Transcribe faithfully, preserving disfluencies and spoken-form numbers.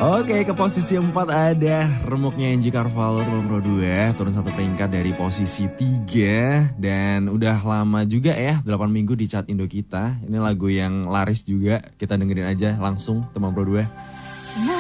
Oke, ke posisi empat ada remuknya Angie Carvalho, Teman Pro dua, turun satu peringkat dari posisi tiga. Dan udah lama juga ya, delapan minggu di chart Indo kita. Ini lagu yang laris juga, kita dengerin aja langsung Teman Pro dua.